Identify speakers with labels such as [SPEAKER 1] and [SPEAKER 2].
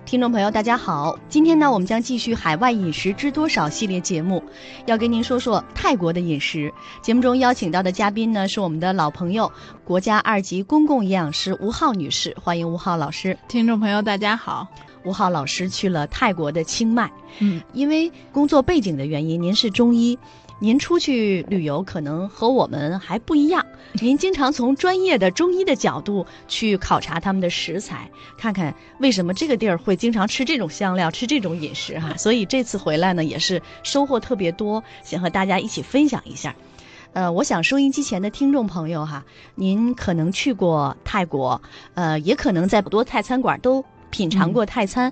[SPEAKER 1] 听众朋友大家好，今天呢我们将继续海外饮食知多少系列节目，要跟您说说泰国的饮食。节目中邀请到的嘉宾呢是我们的老朋友，国家2级公共营养师吴浩女士，欢迎吴浩老师。
[SPEAKER 2] 听众朋友大家好。
[SPEAKER 1] 吴浩老师去了泰国的清迈，因为工作背景的原因，您是中医，您出去旅游可能和我们还不一样，您经常从专业的中医的角度去考察他们的食材，看看为什么这个地儿会经常吃这种香料，吃这种饮食哈。所以这次回来呢也是收获特别多，想和大家一起分享一下。我想收音机前的听众朋友哈，您可能去过泰国，也可能在很多泰餐馆都品尝过泰餐，